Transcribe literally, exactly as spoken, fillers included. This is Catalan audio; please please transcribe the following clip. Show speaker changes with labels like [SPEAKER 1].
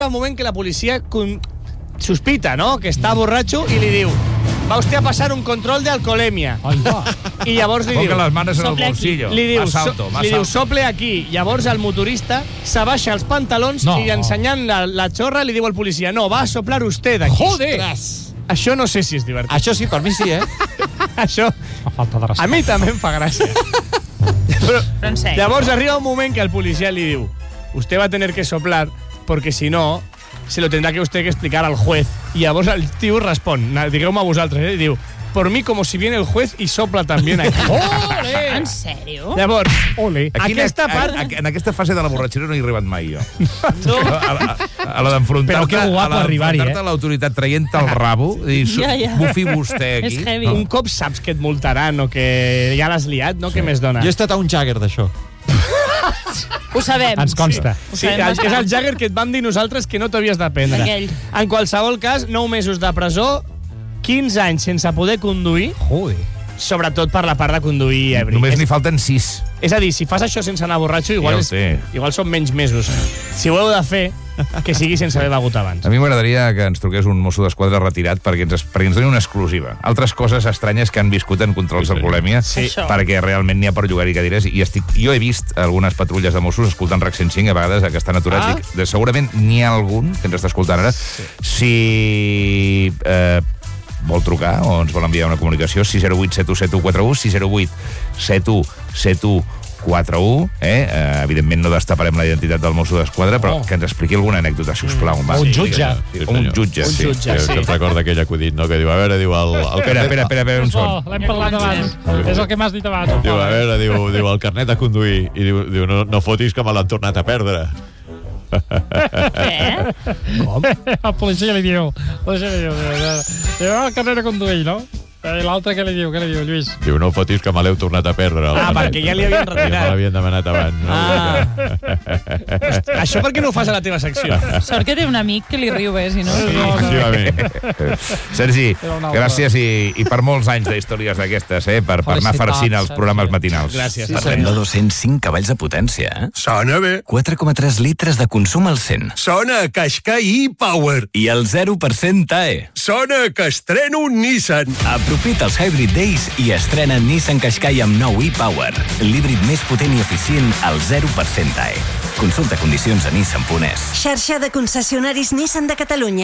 [SPEAKER 1] un moment que la policia con... sospita, ¿no?, que està borratxo i li diu: va usted a pasar un control de alcoholemia.
[SPEAKER 2] Ai, va.
[SPEAKER 1] I llavors li
[SPEAKER 3] Ponga
[SPEAKER 1] diu...
[SPEAKER 3] las manos en el
[SPEAKER 4] Sople aquí.
[SPEAKER 3] bolsillo.
[SPEAKER 1] Li diu,
[SPEAKER 3] Más alto,
[SPEAKER 1] so,
[SPEAKER 3] más
[SPEAKER 1] li diu,
[SPEAKER 3] alto.
[SPEAKER 1] sople aquí. Llavors el motorista s'abaixa els pantalons
[SPEAKER 2] No.
[SPEAKER 1] i ensenyant la, la xorra li diu al policia: no, va a soplar usted aquí.
[SPEAKER 2] Joder!
[SPEAKER 1] Això no sé si és divertit.
[SPEAKER 5] Això sí, per mi sí, eh?
[SPEAKER 1] Això
[SPEAKER 2] A falta de
[SPEAKER 1] a
[SPEAKER 2] respecte.
[SPEAKER 1] mi també em fa gràcia. Però,
[SPEAKER 4] Però en sèrio.
[SPEAKER 1] llavors arriba un moment que el policia li diu: usted va a tener que soplar porque si no se lo tendrá que usted que explicar al juez. I llavors el tio respon, digueu-me a vosaltres, eh? Diu: por mí como si viene el juez y sopla también aquí.
[SPEAKER 2] Ole!
[SPEAKER 4] En sèrio?
[SPEAKER 1] Llavors,
[SPEAKER 2] Ole!
[SPEAKER 3] Aquí,
[SPEAKER 1] aquesta
[SPEAKER 3] a,
[SPEAKER 1] part...
[SPEAKER 3] a, a, en aquesta fase de la borratxera no hi he arribat mai, jo.
[SPEAKER 1] No.
[SPEAKER 3] A, a, a la d'enfrontar-te
[SPEAKER 2] Però que guapo
[SPEAKER 3] a la
[SPEAKER 2] arribar-hi,
[SPEAKER 3] d'enfrontar-te
[SPEAKER 2] eh?
[SPEAKER 3] a l'autoritat traient el rabo i dir,
[SPEAKER 4] Ja, ja.
[SPEAKER 3] bufi vostè aquí.
[SPEAKER 4] És heavy.
[SPEAKER 1] Un cop saps que et multaran o que ja l'has liat, no? Què més dona?
[SPEAKER 5] Jo he estat a un Jagger d'això.
[SPEAKER 4] Ho sabem.
[SPEAKER 2] Ens consta.
[SPEAKER 4] Ho
[SPEAKER 1] Sí,
[SPEAKER 4] sabem
[SPEAKER 1] el, és el
[SPEAKER 4] bastant.
[SPEAKER 1] Jagger que et vam dir nosaltres que no t'havies de prendre.
[SPEAKER 4] Aquell.
[SPEAKER 1] En qualsevol cas, nou mesos de presó, quinze anys sense poder conduir,
[SPEAKER 2] Joder.
[SPEAKER 1] sobretot per la part de conduir ebri.
[SPEAKER 3] Només
[SPEAKER 1] és,
[SPEAKER 3] n'hi falten sis.
[SPEAKER 1] és a dir, si fas això sense anar borratxo, igual,
[SPEAKER 3] Ja ho
[SPEAKER 1] és,
[SPEAKER 3] sé.
[SPEAKER 1] igual són menys mesos. Si ho heu de fer, que sigui sense haver begut abans.
[SPEAKER 3] A mi m'agradaria que ens truqués un mosso d'esquadra retirat perquè ens, perquè ens doni una exclusiva. Altres coses estranyes que han viscut en controls d'alcoholèmia,
[SPEAKER 1] Sí.
[SPEAKER 4] Això.
[SPEAKER 3] perquè realment n'hi ha per jugar-hi cadires. I estic, jo he vist algunes patrulles de Mossos escoltant RAC cent cinc, a vegades que estan aturats.
[SPEAKER 1] Ah.
[SPEAKER 3] Dic, de, segurament n'hi ha algun que ens està escoltant ara. Sí. Si... Eh, vol trucar o ens vol enviar una comunicació, sis zero vuit set u set u quatre u, sis zero vuit set u set u quatre u, eh? eh? Evidentment no destaparem la identitat del mosso d'esquadra, però
[SPEAKER 2] Oh.
[SPEAKER 3] que ens expliqui alguna anècdota, si us plau. Va.
[SPEAKER 2] Un jutge.
[SPEAKER 3] Sí, un jutge,
[SPEAKER 1] Un
[SPEAKER 3] sí.
[SPEAKER 1] jutge, sí.
[SPEAKER 6] Que em recorda aquell acudit, no?, que diu, a veure, diu, el, el
[SPEAKER 3] Espera,
[SPEAKER 6] carnet...
[SPEAKER 3] espera, espera, espera un
[SPEAKER 2] Oh,
[SPEAKER 3] segon.
[SPEAKER 2] l'hem parlat abans. És el que m'has dit abans.
[SPEAKER 6] Diu, a veure, diu, diu, el carnet a conduir. I diu, diu no, no fotis que me l'han tornat a perdre.
[SPEAKER 4] Què?
[SPEAKER 2] Com? El policia li diu... El policia li diu... Diu, ah, el carnet de conduir, no? I l'altre què li diu? Què li diu, Lluís?
[SPEAKER 6] Diu, no fotis que me l'heu tornat a perdre. el
[SPEAKER 1] Ah,
[SPEAKER 6] carnet.
[SPEAKER 1] perquè ja li havien
[SPEAKER 6] Ja me
[SPEAKER 1] retirat.
[SPEAKER 6] l'havien demanat abans. No?
[SPEAKER 1] Ah. Això per què no ho fas a la teva secció?
[SPEAKER 4] Sort que té un amic que li riu bé, si no...
[SPEAKER 3] Sí, efectivament. Sergi,
[SPEAKER 2] Era un altre.
[SPEAKER 3] gràcies i, i per molts anys d'històries d'aquestes, eh? Per, per anar
[SPEAKER 2] Felicitats,
[SPEAKER 3] farcint els
[SPEAKER 2] Sergi.
[SPEAKER 3] programes matinals.
[SPEAKER 1] Gràcies.
[SPEAKER 2] Sí,
[SPEAKER 1] Parlem.
[SPEAKER 7] De dos cents cinc cavalls de potència, eh?
[SPEAKER 8] Sona bé.
[SPEAKER 7] quatre coma tres litres de consum al cent.
[SPEAKER 8] Sona a Qashqai e-Power.
[SPEAKER 7] I el zero per cent T A E.
[SPEAKER 8] Sona que estreno un Nissan.
[SPEAKER 7] Aprofita els Hybrid Days i estrena Nissan Qashqai amb nou e-Power. L'híbrid més potent i eficient al zero per cent T A E. Consulta condicions a nissan punt es.
[SPEAKER 9] Xarxa de concessionaris Nissan de Catalunya.